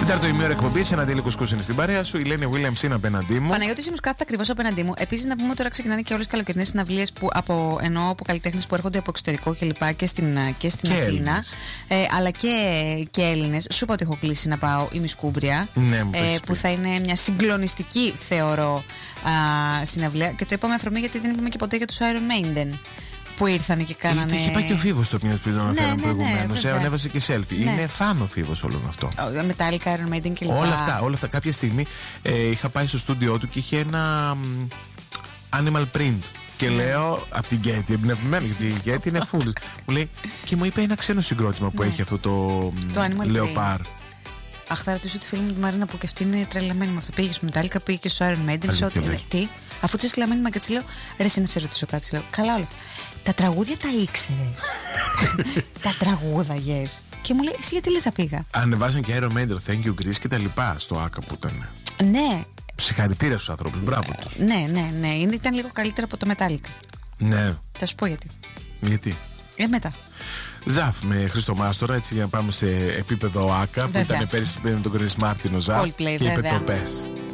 Τέταρτο ημίωρο εκπομπής, ένα Αντέλη Κουσκούς είναι στην παρέα σου. Η Λένη Williams είναι απέναντί μου. Παναγιώτης Σίμος κάθεται ακριβώς απέναντί μου. Επίσης, να πούμε τώρα ξεκινάνε και όλες τις καλοκαιρινές συναυλίες από καλλιτέχνες που έρχονται από εξωτερικό κλπ. Και στην Αθήνα. Αλλά και Έλληνες. Σου είπα ότι έχω κλείσει να πάω η Μισκούμπρια. Ναι, που θα είναι μια συγκλονιστική, θεωρώ, συναυλία. Και το είπαμε αφορμή γιατί δεν είπαμε και ποτέ για τους Iron Maiden. Που ήρθαν και κάνανε. Είχε πάει και ο Φίβος το οποίο τον αναφέραμε προηγουμένως. Ανέβασε και selfie. Ναι. Είναι φαν ο Φίβος όλων αυτό. Metallica, Iron Maiden κλπ. Όλα αυτά. Κάποια στιγμή είχα πάει στο στούντιό του και είχε ένα animal print. Και λέω από την Γκέτι, εμπνευσμένη, γιατί η Γκέτι είναι full. Μου λέει, και μου είπε ένα ξένο συγκρότημα που έχει αυτό το Leopard. Αχ, θα ρωτήσω τη φίλη μου τη Μαρίνα που και αυτή είναι τρελαμένη με αυτό. Πήγε στο Metallica, πήγε και στο Iron Maiden. Τι, αφού τη τρελαμένη μα και τη λέω, ρε, εσύ να σε ρωτήσω κάτι. Λέω, καλά όλα αυτά. Τα τραγούδια τα ήξερες. Τα τραγούδαγες. Και μου λέει, εσύ γιατί λες απήγα. Ανεβάζαν και Iron Maiden, Thank You Greece και τα λοιπά στο ΆΚΑ που ήταν. Ναι. Συγχαρητήρια στους ανθρώπους, μπράβο τους. Ναι. Ήταν λίγο καλύτερα από το Metallica. Ναι. Θα σου πω γιατί. Γιατί. Μετά. Ζαφ με Χρήστο Μάστορα, έτσι για να πάμε σε επίπεδο ΆΚΑ. Που ήταν πέρυσι με τον Chris Martin ο Ζαφ. Coldplay, και είπε το πες.